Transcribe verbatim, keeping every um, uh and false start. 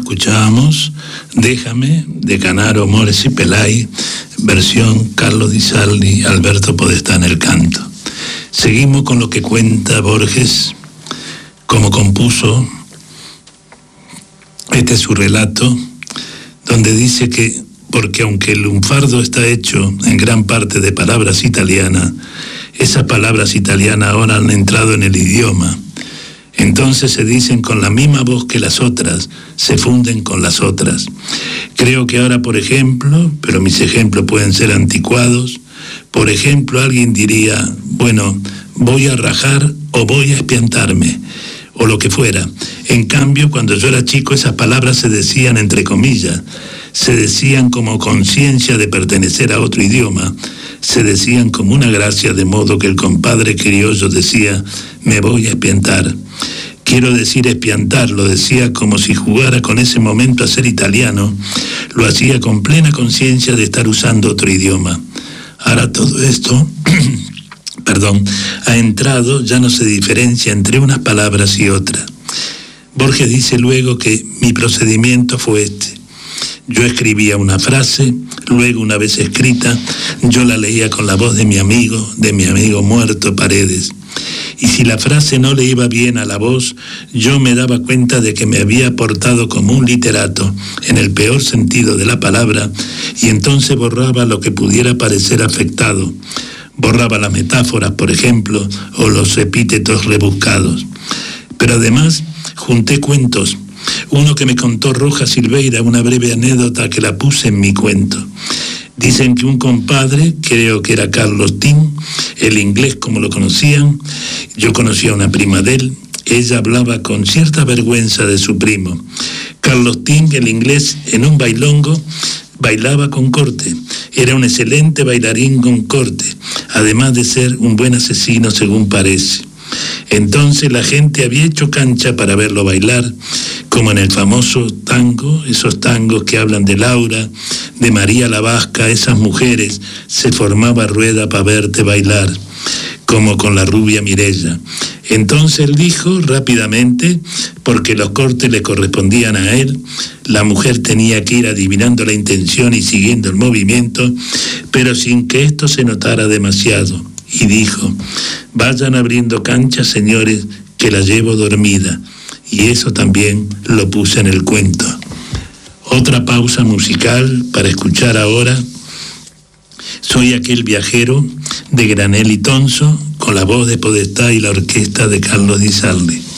escuchábamos Déjame, de Canaro, Mores y Pelay, versión Carlos Di Sarli, Alberto Podestá en el canto. Seguimos con lo que cuenta Borges, como compuso este es su relato, donde dice que, porque aunque el lunfardo está hecho en gran parte de palabras italianas, esas palabras italianas ahora han entrado en el idioma. Entonces se dicen con la misma voz que las otras, se funden con las otras. Creo que ahora, por ejemplo, pero mis ejemplos pueden ser anticuados, por ejemplo, alguien diría, bueno, voy a rajar o voy a espiantarme, o lo que fuera. En cambio, cuando yo era chico, esas palabras se decían entre comillas, se decían como conciencia de pertenecer a otro idioma, se decían como una gracia, de modo que el compadre criollo decía, me voy a espiantar. Quiero decir espiantar, lo decía como si jugara con ese momento a ser italiano, lo hacía con plena conciencia de estar usando otro idioma. Ahora todo esto, perdón, ha entrado, ya no se diferencia entre unas palabras y otras. Borges dice luego que mi procedimiento fue este. Yo escribía una frase, luego una vez escrita, yo la leía con la voz de mi amigo, de mi amigo muerto Paredes. Y si la frase no le iba bien a la voz, yo me daba cuenta de que me había portado como un literato, en el peor sentido de la palabra, y entonces borraba lo que pudiera parecer afectado. Borraba las metáforas, por ejemplo, o los epítetos rebuscados. Pero además, junté cuentos. Uno que me contó Roja Silveira, una breve anécdota que la puse en mi cuento. Dicen que un compadre, creo que era Carlos Tin, el inglés como lo conocían, yo conocía a una prima de él, ella hablaba con cierta vergüenza de su primo. Carlos Tin, el inglés, en un bailongo, bailaba con corte, era un excelente bailarín con corte, además de ser un buen asesino según parece. Entonces la gente había hecho cancha para verlo bailar, como en el famoso tango, esos tangos que hablan de Laura, de María la Vasca, esas mujeres, se formaba rueda para verte bailar, como con la rubia Mirella. Entonces él dijo rápidamente, porque los cortes le correspondían a él, la mujer tenía que ir adivinando la intención y siguiendo el movimiento, pero sin que esto se notara demasiado. Y dijo, vayan abriendo cancha, señores, que la llevo dormida. Y eso también lo puse en el cuento. Otra pausa musical para escuchar ahora Soy aquel viajero, de Granel y Tonso, con la voz de Podestá y la orquesta de Carlos Di Sarli.